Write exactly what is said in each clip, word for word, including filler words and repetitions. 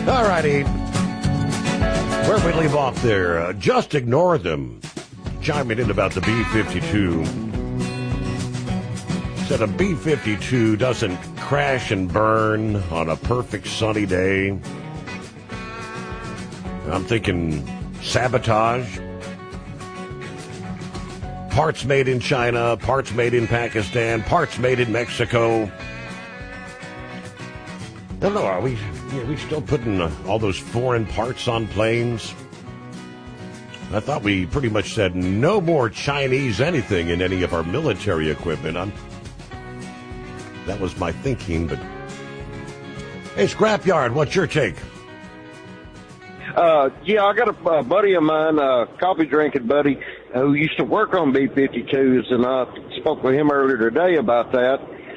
All righty. Where'd we leave off there? Uh, just ignore them. Chiming in about the B fifty-two. Said a B fifty-two doesn't crash and burn on a perfect sunny day. I'm thinking sabotage. Parts made in China, parts made in Pakistan, parts made in Mexico. I don't know, are we, are we still putting uh, all those foreign parts on planes? I thought we pretty much said no more Chinese anything in any of our military equipment. I'm, that was my thinking, but... Hey, Scrapyard, what's your take? Uh, yeah, I got a, a buddy of mine, a coffee drinking buddy, who used to work on B fifty-twos, and I spoke with him earlier today about that.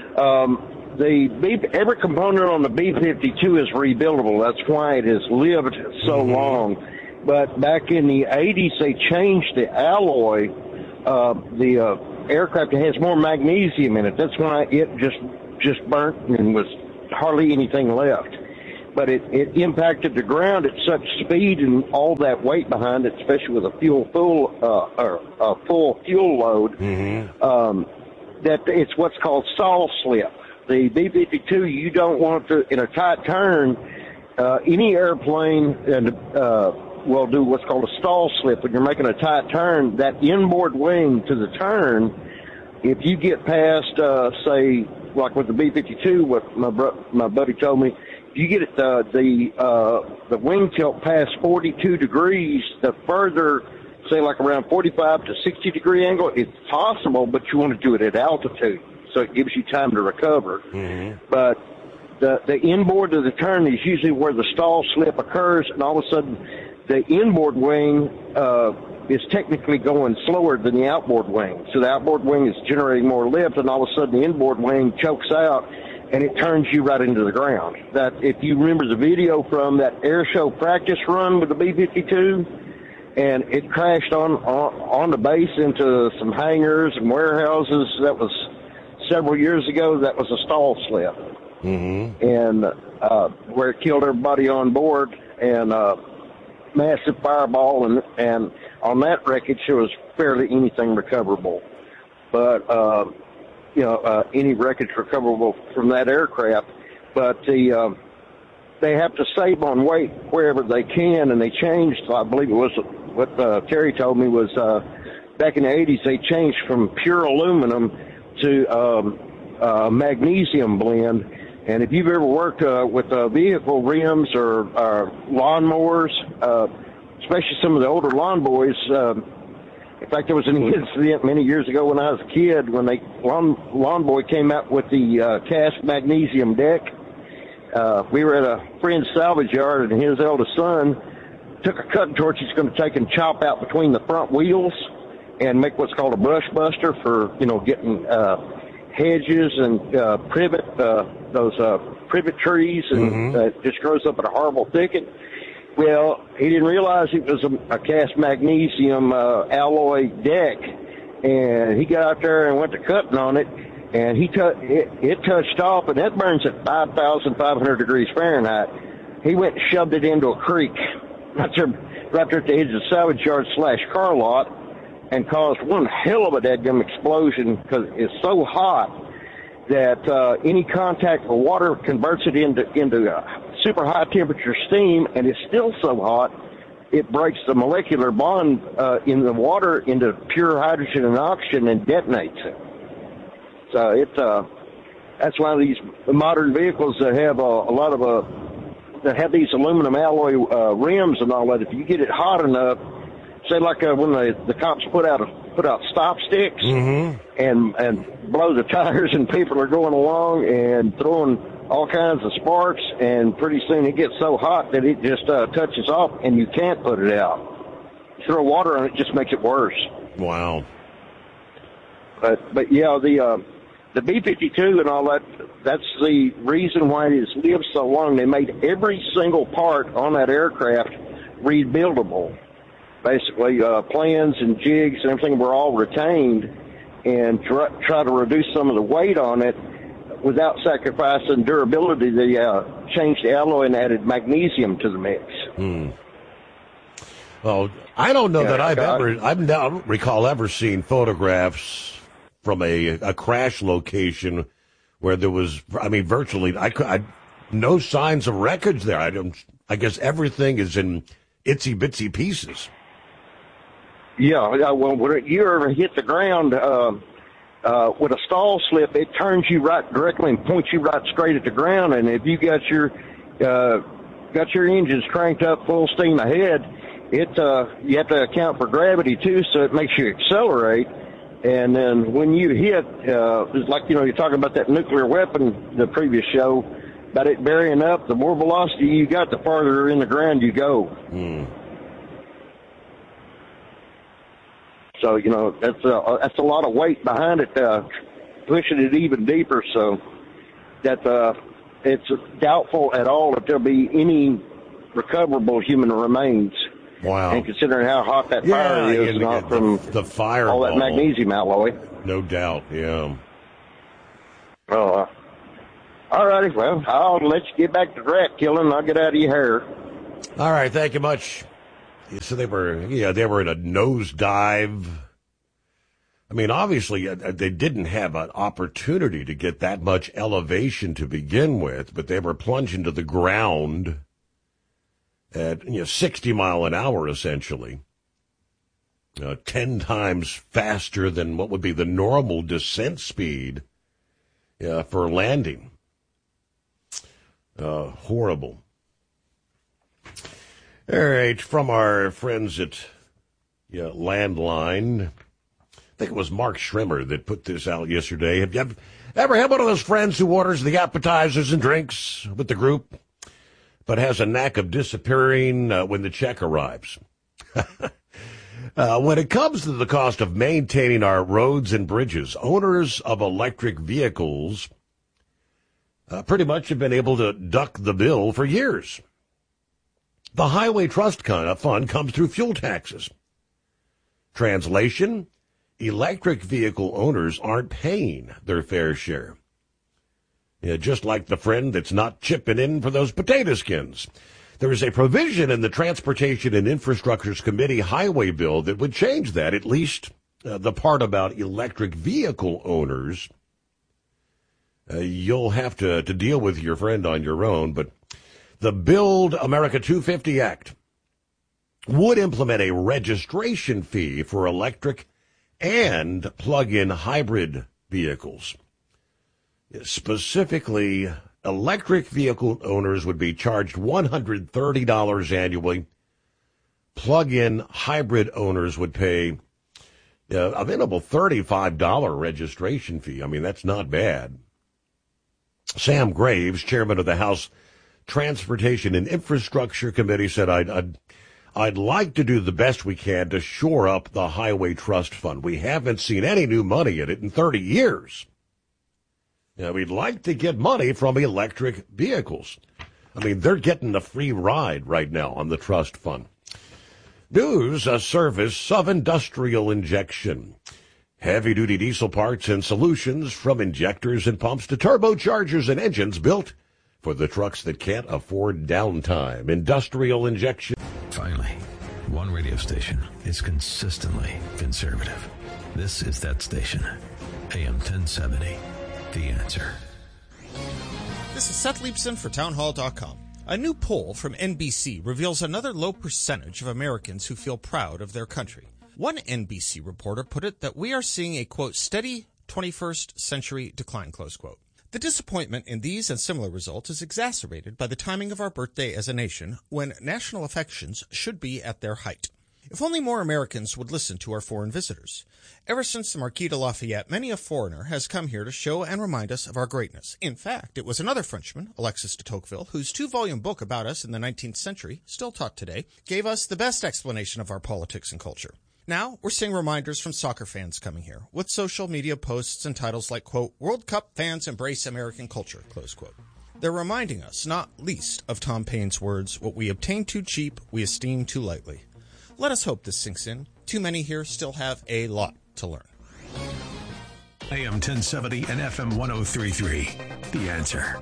Um, the B, every component on the B fifty-two is rebuildable. That's why it has lived so mm-hmm. long. But back in the eighties, they changed the alloy. Uh, the uh, aircraft has more magnesium in it. That's why it just just burnt and was hardly anything left. But it, it impacted the ground at such speed and all that weight behind it, especially with a fuel full uh, or a full fuel load, mm-hmm. um, that it's what's called stall slip. The B fifty-two, you don't want to, in a tight turn, uh, any airplane and uh, will do what's called a stall slip. When you're making a tight turn, that inboard wing to the turn, if you get past, uh, say, like with the B fifty-two, what my bro- my buddy told me, if you get it, uh, the uh, the wing tilt past forty-two degrees, the further, say like around forty-five to sixty degree angle, it's possible, but you want to do it at altitude, so it gives you time to recover. Mm-hmm. But the the inboard of the turn is usually where the stall slip occurs, and all of a sudden the inboard wing uh, is technically going slower than the outboard wing. So the outboard wing is generating more lift, and all of a sudden the inboard wing chokes out, and it turns you right into the ground. That, if you remember the video from that air show practice run with the B fifty-two, and it crashed on, on, on the base into some hangars and warehouses, that was several years ago, that was a stall slip. Mm-hmm. And uh, where it killed everybody on board, and uh, massive fireball, and, and on that wreckage, there was barely anything recoverable. But, uh, you know, uh, any wreckage recoverable from that aircraft. But the uh, they have to save on weight wherever they can, and they changed, I believe it was what uh, Terry told me was uh, back in the eighties, they changed from pure aluminum to um, uh, magnesium blend. And if you've ever worked uh, with uh, vehicle rims or, or lawnmowers, uh, especially some of the older lawn boys, uh, in fact, there was an incident many years ago when I was a kid when they lawn, lawn boy came out with the uh, cast magnesium deck. Uh, we were at a friend's salvage yard, and his eldest son took a cutting torch he's going to take and chop out between the front wheels and make what's called a brush buster for, you know, getting uh, hedges and uh, privet, uh, those uh, privet trees, and mm-hmm. uh, just grows up in a horrible thicket. Well, he didn't realize it was a, a cast magnesium uh, alloy deck, and he got out there and went to cutting on it, and he t- it, it touched off, and that burns at five thousand five hundred degrees Fahrenheit. He went and shoved it into a creek right there, right there at the edge of the salvage yard slash car lot, and caused one hell of a dadgum explosion because it's so hot that uh, any contact with water converts it into into uh, super high temperature steam, and it's still so hot it breaks the molecular bond uh, in the water into pure hydrogen and oxygen and detonates it. So it uh, that's why these modern vehicles that have uh, a lot of uh, that have these aluminum alloy uh, rims and all that. If you get it hot enough, say like uh, when the the cops put out a, put out stop sticks mm-hmm. and and blow the tires, and people are going along and throwing all kinds of sparks, and pretty soon it gets so hot that it just uh, touches off, and you can't put it out. You throw water on it, just makes it worse. Wow. But but yeah, the uh, the B fifty-two and all that, that's the reason why it has lived so long. They made every single part on that aircraft rebuildable. Basically, uh, plans and jigs and everything were all retained, and try, try to reduce some of the weight on it. without sacrificing durability, they uh, changed the alloy and added magnesium to the mix. Hmm. Well, I don't know yeah, that I've I, ever, I don't recall ever seeing photographs from a, a crash location where there was, I mean, virtually, I could, I, no signs of wreckage there. I don't, I guess everything is in itsy bitsy pieces. Yeah, well, when you ever hit the ground uh, uh, with a stall slip, it turns you right directly and points you right straight at the ground. And if you got your uh, got your engines cranked up full steam ahead, it uh, you have to account for gravity too, so it makes you accelerate. And then when you hit, uh, it's like, you know, you're talking about that nuclear weapon the previous show, about it burying up. The more velocity you got, the farther in the ground you go. Mm. So, you know, that's a, that's a lot of weight behind it, uh, pushing it even deeper. So that uh, it's doubtful at all if there'll be any recoverable human remains. Wow. And considering how hot that yeah, fire is, yeah, not the, from the fire all that magnesium alloy. No doubt, yeah. Oh, uh, all righty. Well, I'll let you get back to rat killing. I'll get out of your hair. All right, thank you much. So they were, yeah, they were in a nosedive. I mean, obviously, uh, they didn't have an opportunity to get that much elevation to begin with, but they were plunging to the ground at, you know, sixty mile an hour, essentially. Uh, ten times faster than what would be the normal descent speed uh, for landing. Uh, horrible. All right, from our friends at yeah, Landline, I think it was Mark Schrimmer that put this out yesterday. Have you ever had one of those friends who orders the appetizers and drinks with the group, but has a knack of disappearing uh, when the check arrives? uh, when it comes to the cost of maintaining our roads and bridges, owners of electric vehicles uh, pretty much have been able to duck the bill for years. The Highway Trust Fund comes through fuel taxes. Translation, electric vehicle owners aren't paying their fair share. Yeah, just like the friend that's not chipping in for those potato skins. There is a provision in the Transportation and Infrastructure's Committee highway bill that would change that, at least uh, the part about electric vehicle owners. Uh, you'll have to, to deal with your friend on your own, but the Build America two fifty Act would implement a registration fee for electric and plug-in hybrid vehicles. Specifically, electric vehicle owners would be charged one hundred thirty dollars annually. Plug-in hybrid owners would pay uh, a minimal thirty-five dollars registration fee. I mean, that's not bad. Sam Graves, chairman of the House Transportation and Infrastructure Committee, said, I'd, I'd, I'd like to do the best we can to shore up the Highway Trust Fund. We haven't seen any new money in it in thirty years. Now, we'd like to get money from electric vehicles. I mean, they're getting a free ride right now on the trust fund. News, a service of industrial injection. Heavy-duty diesel parts and solutions, from injectors and pumps to turbochargers and engines, built for the trucks that can't afford downtime. Industrial injection. Finally, one radio station is consistently conservative. This is that station. A M ten seventy. The Answer. This is Seth Leibson for townhall dot com. A new poll from N B C reveals another low percentage of Americans who feel proud of their country. One N B C reporter put it that we are seeing a, quote, steady twenty-first century decline, close quote. The disappointment in these and similar results is exacerbated by the timing of our birthday as a nation, when national affections should be at their height. If only more Americans would listen to our foreign visitors. Ever since the Marquis de Lafayette, many a foreigner has come here to show and remind us of our greatness. In fact, it was another Frenchman, Alexis de Tocqueville, whose two-volume book about us in the nineteenth century, still taught today, gave us the best explanation of our politics and culture. Now, we're seeing reminders from soccer fans coming here, with social media posts and titles like, quote, World Cup fans embrace American culture, close quote. They're reminding us, not least, of Tom Paine's words, what we obtain too cheap, we esteem too lightly. Let us hope this sinks in. Too many here still have a lot to learn. A M ten seventy and F M one oh three point three. The Answer.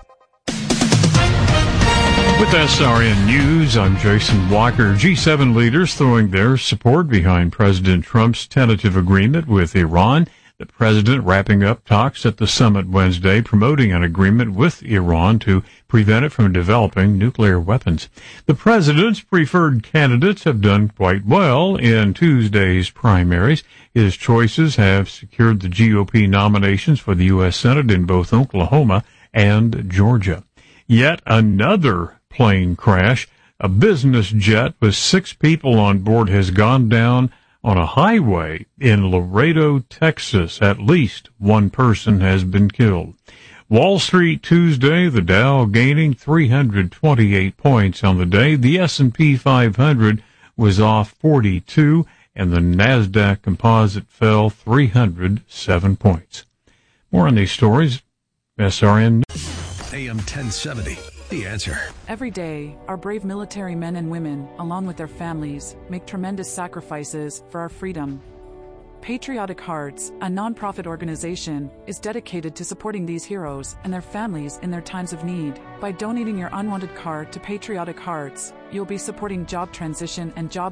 With S R N News, I'm Jason Walker. G seven leaders throwing their support behind President Trump's tentative agreement with Iran. The president wrapping up talks at the summit Wednesday, promoting an agreement with Iran to prevent it from developing nuclear weapons. The president's preferred candidates have done quite well in Tuesday's primaries. His choices have secured the G O P nominations for the U S Senate in both Oklahoma and Georgia. Yet another plane crash. A business jet with six people on board has gone down on a highway in Laredo, Texas. At least one person has been killed. Wall Street Tuesday, the Dow gaining three hundred twenty-eight points on the day. The S and P five hundred was off forty-two, and the NASDAQ Composite fell three hundred seven points. More on these stories, S R N. A M ten seventy. The Answer. Every day, our brave military men and women, along with their families, make tremendous sacrifices for our freedom. Patriotic Hearts, a nonprofit organization, is dedicated to supporting these heroes and their families in their times of need. By donating your unwanted car to Patriotic Hearts, you'll be supporting job transition and job